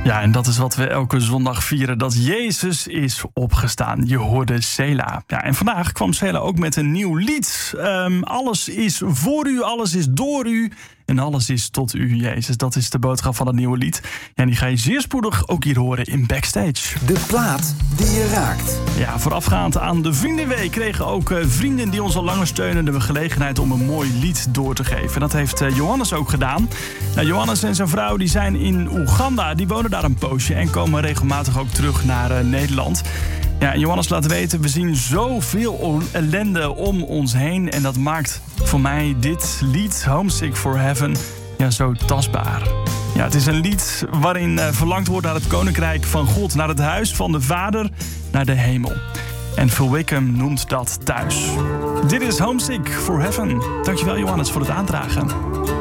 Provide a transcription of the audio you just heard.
Ja, en dat is wat we elke zondag vieren, dat Jezus is opgestaan. Je hoorde Sela. Ja, en vandaag kwam Sela ook met een nieuw lied. Alles is voor u, alles is door u en alles is tot u, Jezus. Dat is de boodschap van het nieuwe lied. Ja, en die ga je zeer spoedig ook hier horen in Backstage. De plaat die je raakt. Ja, voorafgaand aan de Vriendenweek kregen ook vrienden die ons al langer steunen de gelegenheid om een mooi lied door te geven. Dat heeft Johannes ook gedaan. Nou, Johannes en zijn vrouw die zijn in Oeganda. Die wonen daar een poosje en komen regelmatig ook terug naar Nederland. Ja, en Johannes laat weten, we zien zoveel ellende om ons heen. En dat maakt voor mij dit lied, Homesick for Heaven, ja, zo tastbaar. Ja, het is een lied waarin verlangd wordt naar het koninkrijk van God, naar het huis van de Vader, naar de hemel. En Phil Wickham noemt dat thuis. Dit is Homesick for Heaven. Dankjewel Johannes voor het aandragen.